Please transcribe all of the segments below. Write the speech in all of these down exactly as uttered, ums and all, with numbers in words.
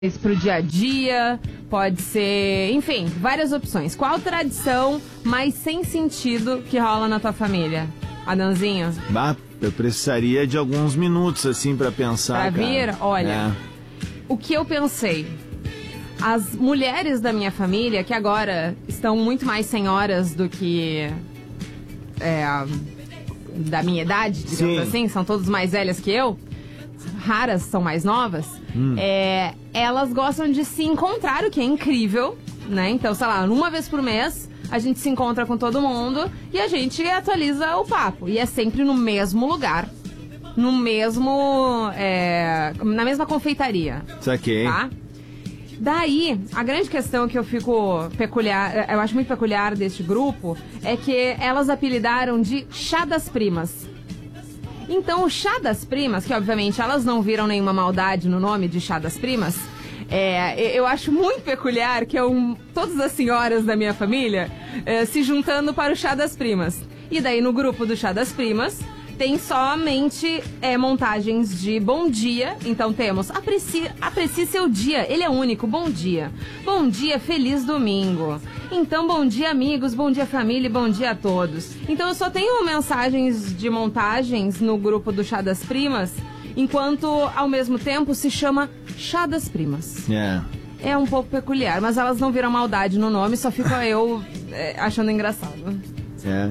pro dia a dia, pode ser, enfim, várias opções. Qual tradição mais sem sentido que rola na tua família, Adãozinho? Bah, eu precisaria de alguns minutos, assim, pra pensar, Pra vir? cara. Olha, É. o que eu pensei? As mulheres da minha família, que agora estão muito mais senhoras do que é, da minha idade, digamos Sim. assim, são todas mais velhas que eu, raras são mais novas, Hum. é, elas gostam de se encontrar, o que é incrível, né? Então, sei lá, uma vez por mês a gente se encontra com todo mundo e a gente atualiza o papo. E é sempre no mesmo lugar, no mesmo, é, na mesma confeitaria. Saquei. Tá? Daí, a grande questão que eu fico peculiar, eu acho muito peculiar deste grupo, é que elas apelidaram de Chá das Primas. Então, o Chá das Primas, que obviamente elas não viram nenhuma maldade no nome de Chá das Primas, é, eu acho muito peculiar que é um, todas as senhoras da minha família é, se juntando para o Chá das Primas. E daí, no grupo do Chá das Primas, tem somente é, montagens de bom dia. Então temos, aprecie, aprecie seu dia, ele é único, bom dia. Bom dia, feliz domingo. Então, bom dia, amigos, bom dia, família, e bom dia a todos. Então eu só tenho mensagens de montagens no grupo do Chá das Primas, enquanto ao mesmo tempo se chama Chá das Primas. É. É um pouco peculiar, mas elas não viram maldade no nome, só fico eu é, achando engraçado. É.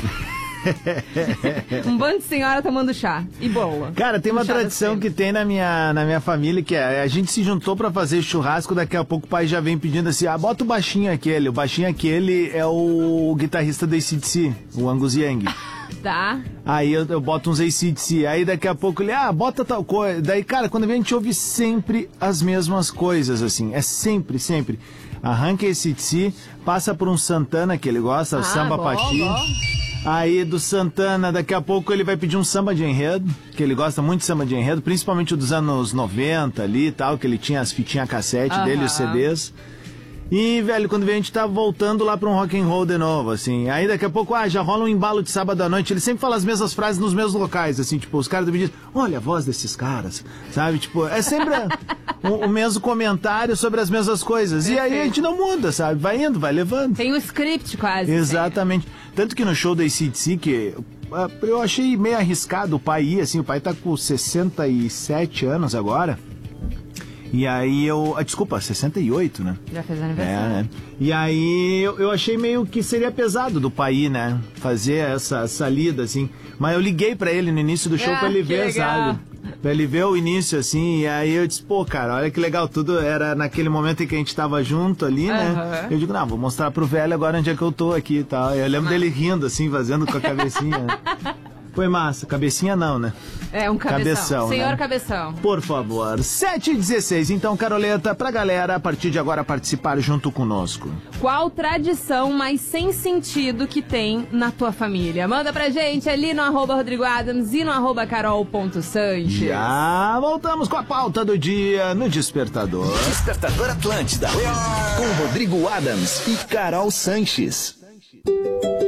Um bando de senhora tomando chá e bola. Cara, tem Um uma chá das tradição primas. que tem na minha, na minha família, que é, a gente se juntou pra fazer churrasco, daqui a pouco o pai já vem pedindo assim, ah, bota o baixinho aquele. O baixinho aquele é o guitarrista do A C D C, o Angus Young. Tá. Aí eu, eu boto uns A C D C, aí daqui a pouco ele, ah, bota tal coisa. Daí, cara, quando vem a gente ouve sempre as mesmas coisas, assim, é sempre, sempre. Arranca A C D C, passa por um Santana que ele gosta, o Ah, samba bom, Pachi. bom. Aí do Santana, daqui a pouco ele vai pedir um samba de enredo, que ele gosta muito de samba de enredo, principalmente o dos anos noventa ali e tal, que ele tinha as fitinhas cassete Aham. dele, os C Ds. E, velho, quando vem a gente tá voltando lá pra um rock and roll de novo, assim. Aí daqui a pouco, ah, já rola um embalo de sábado à noite. Ele sempre fala as mesmas frases nos mesmos locais, assim, tipo, os caras do vídeo dizem, olha a voz desses caras, sabe? Tipo, é sempre o, o mesmo comentário sobre as mesmas coisas. E aí a gente não muda, sabe? Vai indo, vai levando. Tem um script quase. Exatamente. Tanto que no show da A C D C, que uh, eu achei meio arriscado o pai ir, assim, o pai tá com sessenta e sete anos agora. E aí eu... Ah, desculpa, sessenta e oito, né? Já fez É, aniversário. né? E aí eu, eu achei meio que seria pesado do pai ir, né? Fazer essa, essa lida, assim. Mas eu liguei pra ele no início do show Ah, pra ele que ver, legal. sabe? Pra ele ver o início, assim. E aí eu disse, pô, cara, olha que legal. Tudo era naquele momento em que a gente tava junto ali, né? Aham. Eu digo, não, vou mostrar pro velho agora onde é que eu tô aqui e tal. Eu lembro dele rindo, assim, fazendo com a cabecinha. Foi massa. Cabecinha não, né? É um cabeção. Cabeção, Senhor né? Cabeção. Por favor. sete e dezesseis. Então, Caroleta, pra galera, a partir de agora, participar junto conosco. Qual tradição mais sem sentido que tem na tua família? Manda pra gente ali no arroba Rodrigo Adams e no arroba carol.sanches. Já voltamos com a pauta do dia no Despertador. Despertador Atlântida. Com Rodrigo Adams e Carol Sanches.